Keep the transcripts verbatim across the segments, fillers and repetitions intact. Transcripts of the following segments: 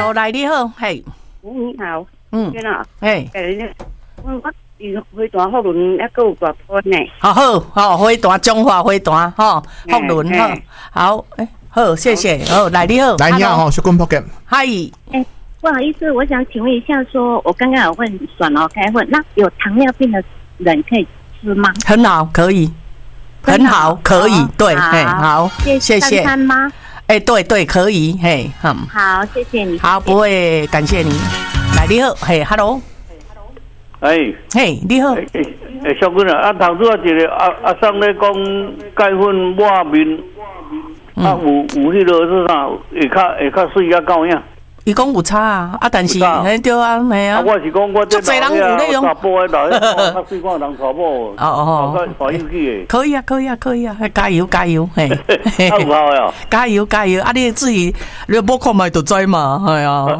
哦，来你好，嘿， 你好， 嗯， 娟啊， 嘿， 我我离花坛福伦还够有大波呢。 好好好，花坛中华花坛吼，福伦好，好，诶，好，谢谢，好，来你好， 来你好，小公 Pocket， 嗨， 哎，不好意思，我想请问一下，说我刚刚有问爽了开会，那有糖尿病的人可以吃吗？ 很好，可以，很好，可以，对，嘿，好，谢谢。 三餐吗？ 哎，对对，可以，嘿，嗯， 好，谢谢你。 好，不会，感谢你。来，你好，嘿 ，hello， 哎， 嘿，你好。 哎哎，小君啊，啊，头拄啊一个阿阿桑咧讲钙粉抹面，啊有有迄落是啥？会较会较水较高样。 伊讲有差啊，啊，但是嘿对啊，嘿啊。 啊，我是讲我这老人有查甫的老人较水看人查某。 哦哦， 好有气的。 可以啊，可以啊，可以啊，加油加油，嘿。 啊有效的。 加油加油，啊你自己你摸看卖就知嘛，系啊。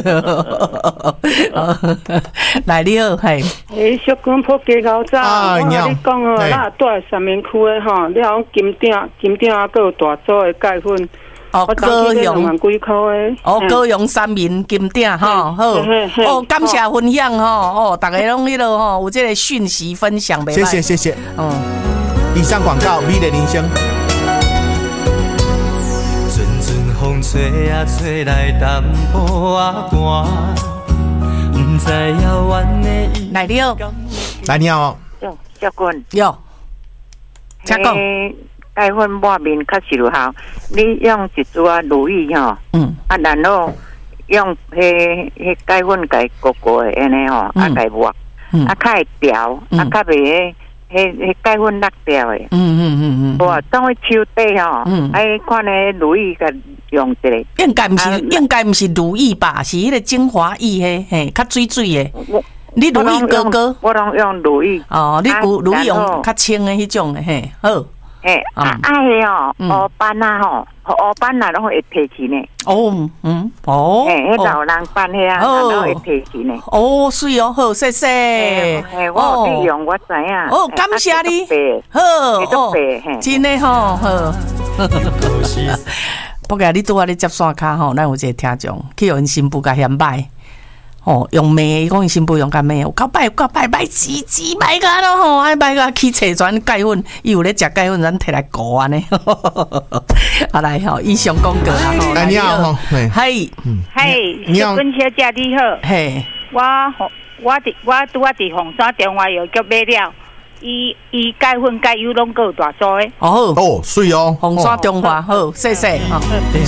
来你好，嘿。 诶，小君破街高早，我跟你讲哦，咱住在三明区的吼，你讲金鼎金鼎啊，还有大组的钙粉。 哦，高雄几块诶？ 哦，高雄三民金鼎哈，好哦，感谢分享哈，哦，大家拢迄落吼有这个讯息分享， 谢谢谢谢， 嗯。 以上广告，美丽人生。 阵阵风吹啊吹来淡薄啊寒，不知遥远的伊。 来你好， 来你好， 哟，小君， 哟，请讲。 钙粉抹面较是有效，你用一撮啊如意吼，嗯，啊然后用迄迄钙粉甲过过的安尼吼，啊甲抹，啊较会调，啊较袂迄迄迄钙粉落掉的，嗯嗯嗯嗯，哇，当去手底吼，哎看咧如意甲用一个， 应该毋是应该毋是如意吧，是迄个精华液嘿嘿，较水水的。你如意哥哥， 我拢用如意， 哦，你如如意用较清的迄种的嘿，好。 诶，啊爱哦，黑斑啊吼，黑斑啊，拢会提起呢。 哦，嗯，哦， 诶，迄老人斑遐啊，拢会提起呢。 哦，水哦，好，谢谢。 诶，我有用，我知影。 哦，感谢你。好，哦，真的吼，好。不过你拄仔咧接线卡吼，咱有一个听众去用新妇甲嫌歹。哦，用骂，伊讲伊新妇用甲骂，有够歹，有够歹，歹死死歹甲咯吼，爱歹甲去找转钙粉，伊有咧食钙粉，咱摕来顾安尼。啊来吼，以上讲过啦吼。 来你好吼， 嘿， 嘿，你好，温小姐你好， 嘿， 我我伫我拄啊伫凤山中华药局买了，伊伊钙粉钙油拢够大组诶。 哦哦，水哦， 凤山中华好，谢谢哈。